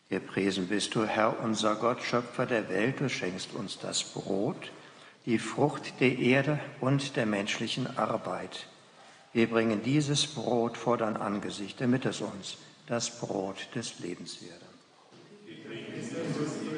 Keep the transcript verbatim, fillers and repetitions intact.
Gepriesen bist du, Herr, unser Gott, Schöpfer der Welt. Du schenkst uns das Brot, die Frucht der Erde und der menschlichen Arbeit. Wir bringen dieses Brot vor dein Angesicht, damit es uns das Brot des Lebens werde.